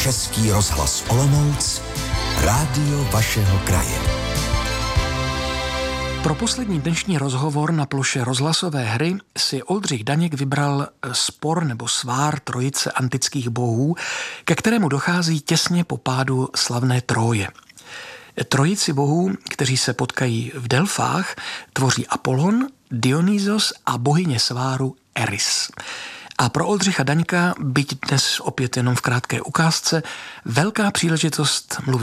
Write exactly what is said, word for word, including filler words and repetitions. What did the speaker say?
Český rozhlas Olomouc, rádio vašeho kraje. Pro poslední dnešní rozhovor na ploše rozhlasové hry si Oldřich Daněk vybral spor nebo svár trojice antických bohů, ke kterému dochází těsně po pádu slavné Tróje. Trojici bohů, kteří se potkají v Delfách, tvoří Apollon, Dionysos a bohyně sváru Eris. A pro Oldřicha Daňka, byť dnes opět jenom v krátké ukázce, velká příležitost mluvit